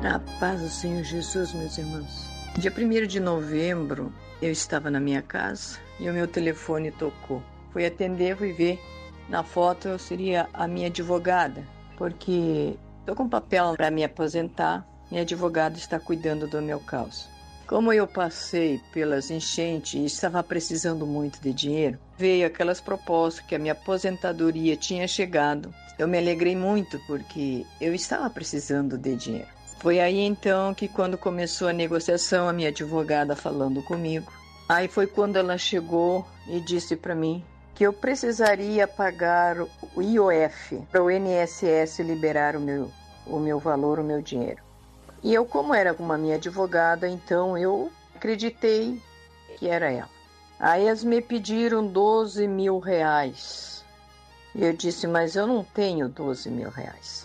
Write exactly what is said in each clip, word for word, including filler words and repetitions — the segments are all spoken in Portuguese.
A paz do Senhor Jesus, meus irmãos. Dia primeiro de novembro, eu estava na minha casa e o meu telefone tocou. Fui atender, fui ver. Na foto eu seria a minha advogada, porque estou com papel para me aposentar. Minha advogada está cuidando do meu caso. Como eu passei pelas enchentes e estava precisando muito de dinheiro, veio aquelas propostas que a minha aposentadoria tinha chegado. Eu me alegrei muito porque eu estava precisando de dinheiro. Foi aí então que quando começou a negociação, a minha advogada falando comigo. Aí foi quando ela chegou e disse para mim que eu precisaria pagar o I O F para o I N S S liberar o meu, o meu valor, o meu dinheiro. E eu, como era com a minha advogada, então eu acreditei que era ela. Aí eles me pediram doze mil reais. E eu disse, mas eu não tenho doze mil reais.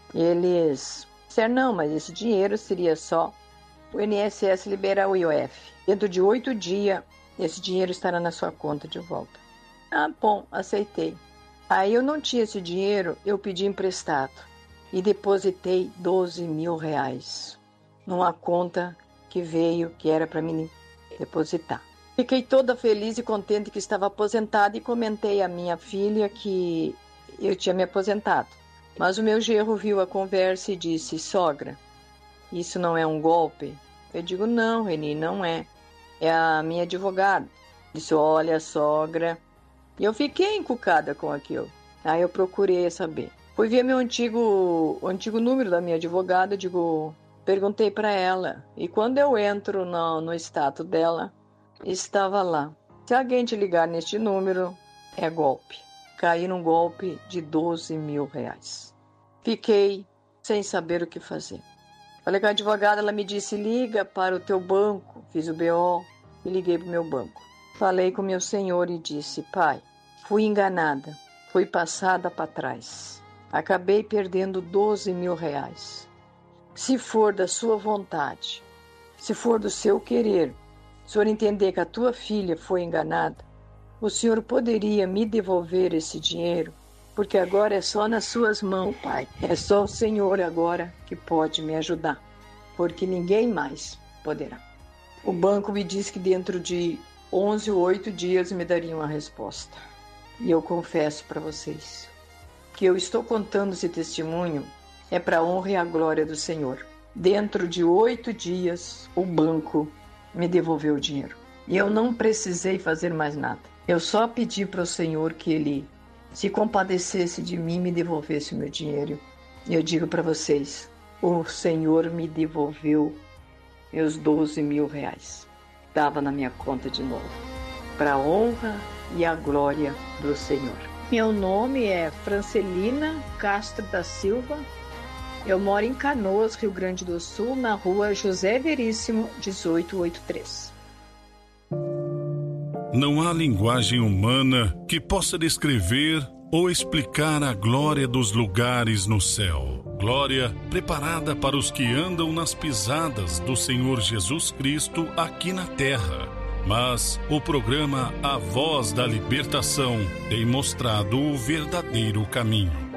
Eles disseram, não, mas esse dinheiro seria só o I N S S liberar o I O F. Dentro de oito dias, esse dinheiro estará na sua conta de volta. Ah, bom, aceitei. Aí eu não tinha esse dinheiro, eu pedi emprestado e depositei doze mil reais numa conta que veio, que era para mim depositar. Fiquei toda feliz e contente que estava aposentada e comentei à minha filha que eu tinha me aposentado. Mas o meu genro viu a conversa e disse, sogra, isso não é um golpe? Eu digo, não, Reni, não é. É a minha advogada. Disse, olha, sogra. E eu fiquei encucada com aquilo. Aí eu procurei saber. Fui ver meu antigo, o antigo número da minha advogada, digo, perguntei para ela. E quando eu entro no, no status dela, estava lá. Se alguém te ligar neste número, é golpe. Caí num golpe de doze mil reais. Fiquei sem saber o que fazer. Falei com a advogada, ela me disse, liga para o teu banco. Fiz o B O e liguei para o meu banco. Falei com o meu senhor e disse, pai, fui enganada, fui passada para trás. Acabei perdendo doze mil reais. Se for da sua vontade, se for do seu querer, o senhor entender que a tua filha foi enganada, o senhor poderia me devolver esse dinheiro? Porque agora é só nas suas mãos, pai. É só o Senhor agora que pode me ajudar, porque ninguém mais poderá. O banco me disse que dentro de onze ou oito dias me daria uma resposta. E eu confesso para vocês que eu estou contando esse testemunho é para a honra e a glória do Senhor. Dentro de oito dias, o banco me devolveu o dinheiro. E eu não precisei fazer mais nada. Eu só pedi para o Senhor que Ele se compadecesse de mim e me devolvesse o meu dinheiro. E eu digo para vocês, o Senhor me devolveu meus doze mil reais. Estava na minha conta de novo. Para a honra e a glória do Senhor. Meu nome é Francelina Castro da Silva. Eu moro em Canoas, Rio Grande do Sul, na rua José Veríssimo, dezoito oitenta e três. Não há linguagem humana que possa descrever ou explicar a glória dos lugares no céu. Glória preparada para os que andam nas pisadas do Senhor Jesus Cristo aqui na terra. Mas o programa A Voz da Libertação tem mostrado o verdadeiro caminho.